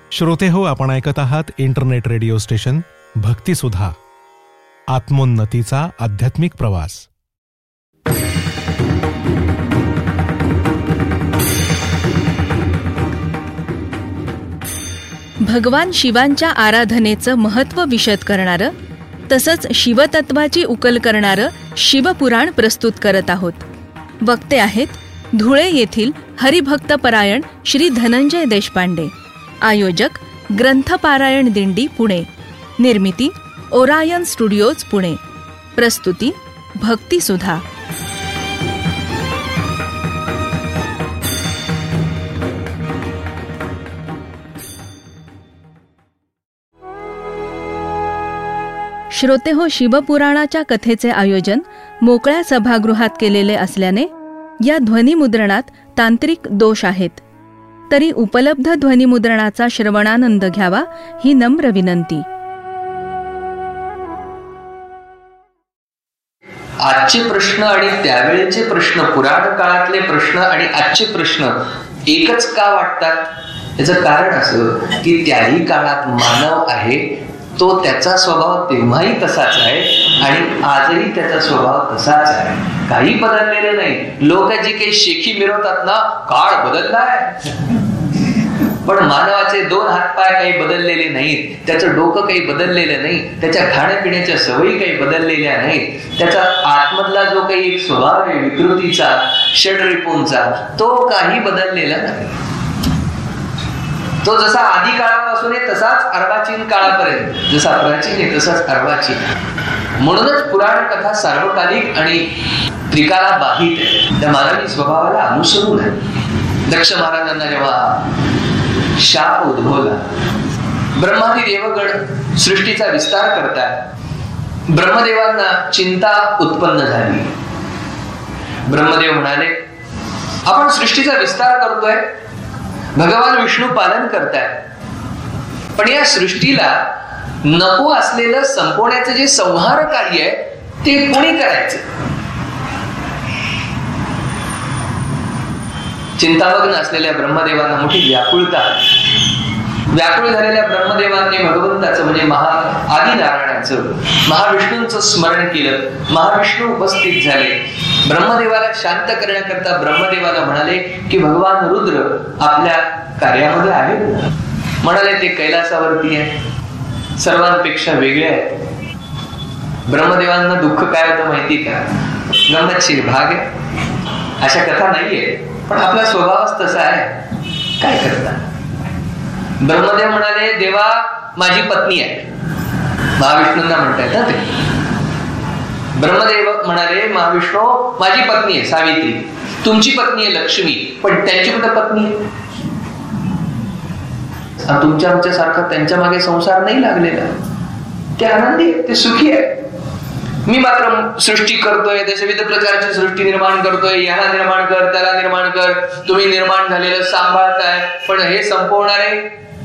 श्रोतेहो, आपण ऐकत आहात इंटरनेट रेडिओ स्टेशन भक्तिसुधा, आत्मोन्नतीचा आध्यात्मिक प्रवास. भगवान शिवांच्या आराधनेचं महत्त्व विशद करणारं तसंच शिवतत्वाची उकल करणारं शिवपुराण प्रस्तुत करत आहोत. वक्ते आहेत धुळे येथील हरिभक्तपरायण श्री धनंजय देशपांडे. आयोजक ग्रंथपारायण दिंडी पुणे. निर्मिती ओरायन स्टुडिओज पुणे. प्रस्तुती भक्तिसुधा. श्रोतेहो, शिवपुराणाच्या कथेचे आयोजन मोकळ्या सभागृहात केलेले असल्याने या ध्वनिमुद्रणात तांत्रिक दोष आहेत. तरी उपलब्ध ध्वनिमुद्रणाचा श्रवणानंद घ्यावा ही नम्र विनंती. आजचे प्रश्न आणि त्यावेळेचे प्रश्न, पुराण काळातले प्रश्न आणि आजचे प्रश्न एकच का वाटतात? याचं कारण असं की त्याही काळात मानव आहे, तो त्याचा स्वभाव तेव्हाही तसाच आहे आणि आजही त्याचा स्वभाव तसाच आहे. काही बदललेलं नाही. लोक जी काही शेखी मिरवतात ना, काळ बदललाय, पण मानवाचे 2 हातपाय काही बदललेले नाहीत, त्याचं डोकं काही बदललेलं नाही, त्याच्या खाण्यापिण्याच्या सवयी काही बदललेल्या नाहीत, त्याचा आतमधला जो काही एक स्वभाव आहे विकृतीचा, षड्रिपूंचा, तो काही बदललेला नाही. तो जसा आधी काळापासून आहे तसाच अर्वाचीन काळापर्यंत, जसा प्राचीन आहे तसाच अर्वाचीन. म्हणूनच पुराण कथा सार्वकालिक आणि त्रिकालाबाधित आहे, त्या मानवी स्वभावाला अनुसरून आहे. दक्ष महाराजांना जेव्हा शाप उद्भवला, ब्रह्मादी देवगण सृष्टीचा विस्तार करतात, ब्रह्मदेवांना चिंता उत्पन्न झाली. ब्रह्मदेव म्हणाले, आपण सृष्टीचा विस्तार करतोय, भगवान विष्णू पालन करतायत, पण या सृष्टीला नको असलेलं संपवण्याचं जे संहार कार्य आहे ते कोणी करायचं? चिंतामग्न असलेल्या ब्रह्मदेवांना मोठी व्याकुळता. व्याकुळ झालेल्या ब्रह्मदेवांनी भगवंताचं म्हणजे आदिनारायणाचं, महाविष्णूंचं स्मरण केलं. महाविष्णू उपस्थित झाले. ब्रह्मदेवाला शांत करण्याकरता ब्रह्मदेवाला म्हणाले की भगवान रुद्र आपल्या कार्यामध्ये आहेत. म्हणाले ते कैलासावरती आहे, सर्वांपेक्षा वेगळे आहेत. ब्रह्मदेवांना दुःख काय होतं माहिती का? गंमतशीर भाग आहे, अशा कथा नाहीये, पण आपला स्वभावच तसा आहे. काय करता? ब्रह्मदेव म्हणाले, देवा माझी पत्नी आहे. महाविष्णूंना म्हणतायत ना ते. ब्रह्मदेव म्हणाले, महाविष्णू माझी पत्नी आहे सावित्री, तुमची पत्नी आहे लक्ष्मी, पण त्यांची कुठे पत्नी आहे? तुमच्या आमच्या सारखा त्यांच्या मागे संसार नाही लागलेला. ते आनंदी आहे, ते सुखी आहे. मी मात्र सृष्टी करतोय, त्याच्या विविध प्रकारची सृष्टी निर्माण करतोय, याला निर्माण कर, त्याला निर्माण कर, तुम्ही निर्माण झालेलं सांभाळताय, पण हे संपवणारे,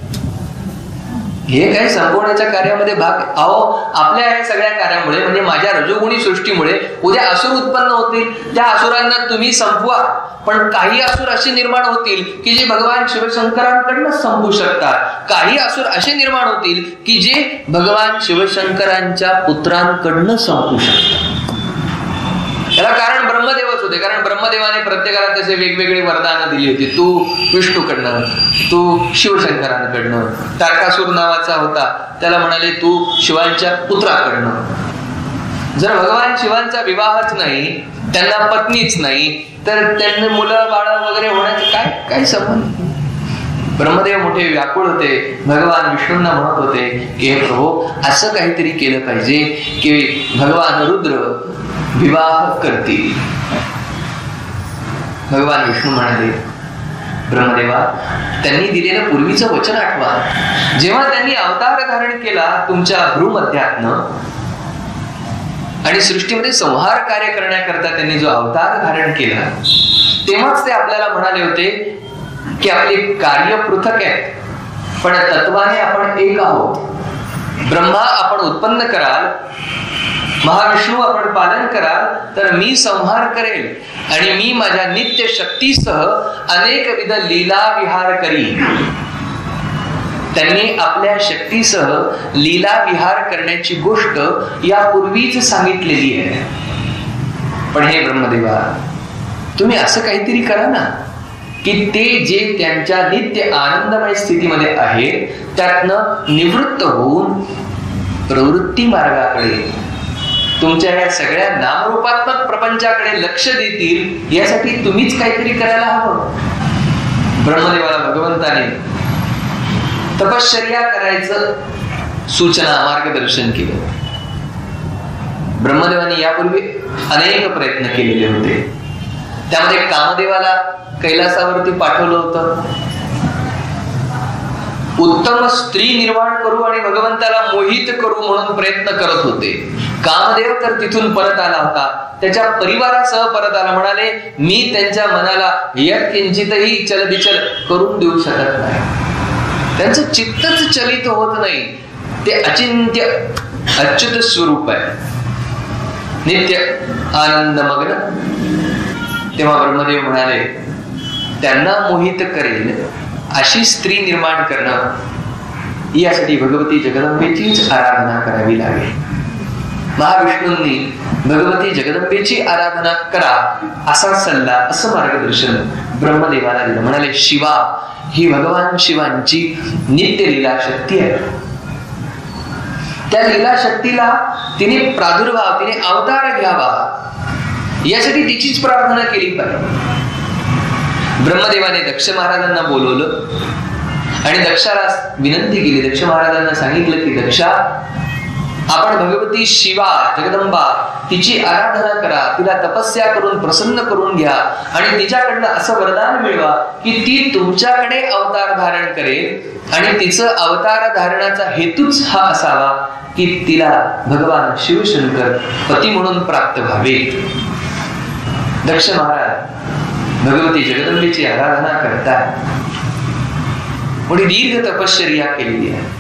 हे काही संपवण्याच्या कार्यामध्ये भाग. अहो, आपल्या या सगळ्या कार्यामुळे म्हणजे माझ्या रजोगुणी सृष्टीमुळे उद्या असुर उत्पन्न होतील. त्या असुरांना तुम्ही संपवा, पण काही असुर असे निर्माण होतील की जे भगवान शिवशंकरांकडनं संपू शकतात. काही असुर असे निर्माण होतील की जे भगवान शिवशंकरांच्या पुत्रांकडनं संपू शकतात. याला कारण ब्रह्मदेवच होते, कारण ब्रह्मदेवाने प्रत्येकाला तसे वेगवेगळी वरदानं दिली होती. तू विष्णूकडनं, तू शिवशंकरांकडनं. तारकासूर नावाचा होता, त्याला म्हणाले तू शिवांच्या पुत्राकडनं. जर भगवान शिवांचा विवाहच नाही, त्यांना पत्नीच नाही, तर त्यांना मुलं बाळ वगैरे होण्याचं काय संबंध? ब्रह्मदेव मोठे व्याकुळ होते, भगवान विष्णूंना म्हणत होते की हे प्रभू, असं काहीतरी केलं पाहिजे की भगवान रुद्र विवाह करतील. भगवान विष्णू म्हणाले, ब्रह्मदेवा, त्यांनी दिलेलं पूर्वीचं वचन आठवा. जेव्हा त्यांनी अवतार धारण केला तुमच्या भ्रूमध्यातनं आणि सृष्टीमध्ये संहार कार्य करण्याकरता त्यांनी जो अवतार धारण केला, तेव्हाच ते आपल्याला म्हणाले होते की आपले कार्य पृथक आहे, पण तत्वाने आपण एक आहोत. ब्रह्मा आपण उत्पन्न कराल, महाविष्णू आपण पालन कराल, तर मी संहार करेल आणि मी माझ्या नित्य शक्तीसह अनेक विध लीला विहार करीन. त्यांनी आपल्या शक्तीसह लीला विहार करण्याची गोष्ट यापूर्वीच सांगितलेली आहे. पण हे ब्रह्मदेवा, तुम्ही असं काहीतरी करा ना की ते जे त्यांच्या नित्य आनंदमय स्थितीमध्ये आहे त्यातनं निवृत्त होऊन प्रवृत्ती मार्गाकडे, तुमच्या या सगळ्या नामरूपात्मक प्रपंचाकडे लक्ष देतील यासाठी तुम्हीच काहीतरी करायला हवं. ब्रह्मदेवाला भगवंताने तपश्चर्या करायचं सूचना मार्गदर्शन केलं. ब्रह्मदेवाने यापूर्वी अनेक प्रयत्न केलेले होते. त्यामध्ये कामदेवाला कैलासावरती पाठवलं होतं. उत्तम स्त्री निर्माण करू आणि भगवंताला मोहित करू म्हणून प्रयत्न करत होते. कामदेव तर तिथून परत आला होता, त्याच्या परिवारासह परत आला. म्हणाले, मी त्यांच्या मनाला यत्किंचितही चलबिचल करून देऊ शकत नाही. त्यांचं चित्तच चलित होत नाही. ते अचिंत्य अच्युत स्वरूप आहे, नित्य आनंदमग्न. तेव्हा ब्रह्मदेव म्हणाले, त्यांना मोहित करेल अशी स्त्री निर्माण करणं यासाठी भगवती जगदंबेचीच आराधना करावी लागेल. महाविष्णूंनी भगवती जगदंबेची आराधना करा असा सल्ला, असं मार्गदर्शन ब्रह्मदेवाला दिलं. म्हणाले, शिवा ही भगवान शिवांची नित्य लीला शक्ती आहे. त्या लीला शक्तीला तिने प्रादुर्भाव, तिने अवतार घ्यावा यासाठी तिचीच प्रार्थना केली पाहिजे. ब्रह्मदेवाने दक्ष महाराजांना बोलवलं आणि दक्षाला विनंती केली. दक्ष महाराजांना सांगितलं की दक्षा, आपण भगवती शिवा जगदंबा तिची आराधना करा, तिला तपस्या करून प्रसन्न करून घ्या आणि तिच्याकडनं असं वरदान मिळवा की ती तुमच्याकडे अवतार धारण करेल आणि तिचं अवतार धारणाचा हेतूच हा असावा की तिला भगवान शिवशंकर पती म्हणून प्राप्त व्हावे. दक्ष महाराज भगवती जगदंबेची आराधना करतात. मोठी दीर्घ तपश्चर्या केलेली आहे.